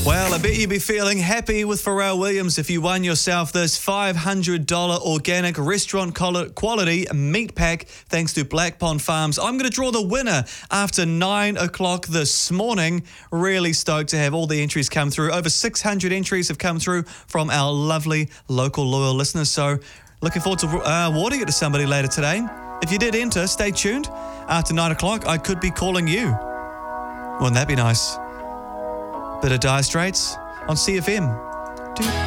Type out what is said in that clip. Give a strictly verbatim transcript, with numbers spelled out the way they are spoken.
Well, I bet you'd be feeling happy with Pharrell Williams if you won yourself this five hundred dollars organic restaurant quality meat pack thanks to Black Pond Farms. I'm going to draw the winner after nine o'clock this morning. Really stoked to have all the entries come through. Over six hundred entries have come through from our lovely local loyal listeners. So looking forward to uh, awarding it to somebody later today. If you did enter, stay tuned. After nine o'clock, I could be calling you. Wouldn't that be nice? Bit of Dire Straits on C F M.